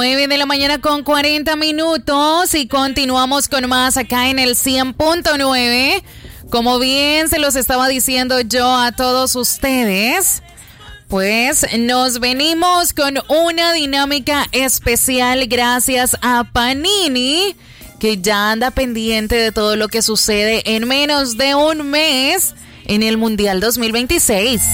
9 de la mañana con 40 minutos y continuamos con más acá en el 100.9. Como bien se los estaba diciendo yo a todos ustedes, pues nos venimos con una dinámica especial gracias a Panini, que ya anda pendiente de todo lo que sucede en menos de un mes en el Mundial 2026.